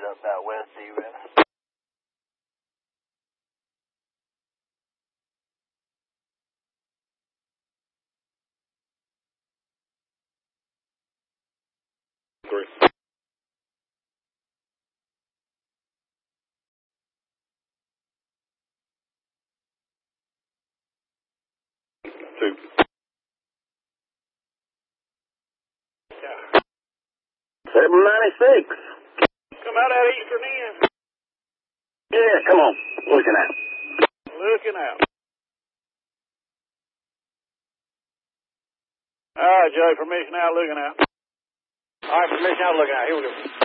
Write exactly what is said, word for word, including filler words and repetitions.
up out west of you, River. Three. Two. Yeah. seven ninety-six. Come out that eastern end. Yeah, come on. Looking out. Looking out. All right, Joey, permission out, looking out. All right, permission out, looking out. Here we go.